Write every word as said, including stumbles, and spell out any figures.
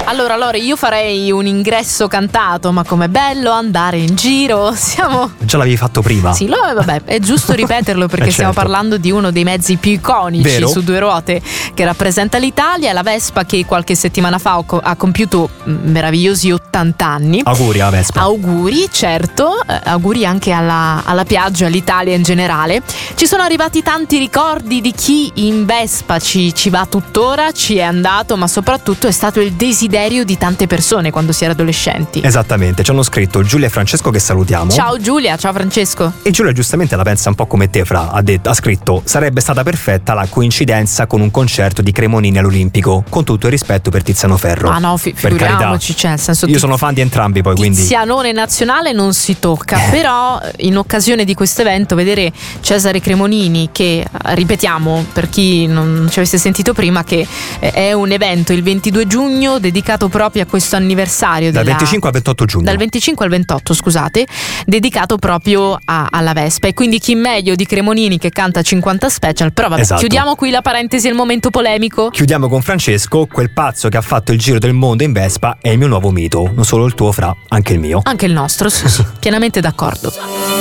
Allora, Lore, io farei un ingresso cantato, ma com'è bello andare in giro. Siamo... Già l'avevi fatto prima. Sì, lo, vabbè, è giusto ripeterlo perché Eh, stiamo certo. parlando di uno dei mezzi più iconici Vero? su due ruote che rappresenta l'Italia, la Vespa, che qualche settimana fa ho co- ha compiuto mm, meravigliosi ottanta anni. Auguri alla Vespa. Auguri, certo, eh, auguri anche alla, alla Piaggio, all'Italia in generale. Ci sono arrivati tanti ricordi di chi in Vespa ci, ci va tuttora, ci è andato, ma soprattutto è stato il desiderio di tante persone quando si era adolescenti. Esattamente, ci hanno scritto Giulia e Francesco, che salutiamo. Ciao Giulia, ciao Francesco. E Giulia giustamente la pensa un po' come te, Fra. Ha, detto, ha scritto: sarebbe stata perfetta la coincidenza con un concerto di Cremonini all'Olimpico, con tutto il rispetto per Tiziano Ferro. Ah no, fi- Per figuriamoci, cioè, nel senso, Io sono fan di entrambi poi, quindi Tizianone nazionale non si tocca, Eh. però in occasione di questo evento vedere Cesare Cremonini, che ripetiamo per chi non ci avesse sentito prima, che eh, è un evento il ventidue giugno dedicato proprio a questo anniversario dal della, venticinque al ventotto giugno. dal venticinque al ventotto, scusate, dedicato proprio a- alla Vespa. E quindi chi meglio di Cremonini che canta cinquanta Special. Però vabbè, Esatto. chiudiamo qui la parentesi e il momento polemico. Chiudiamo con Francesco: quel pazzo che ha fatto il giro del mondo in Vespa è il mio nuovo mito. Non solo il tuo, Fra, anche il mio. Anche il nostro, sì, sì, pienamente d'accordo.